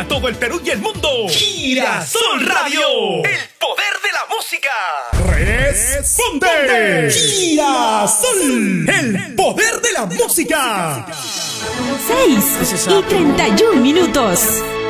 para todo el Perú y el mundo. Girasol Radio, el poder de la música. Responde. Girasol, el poder de la música. 6:31.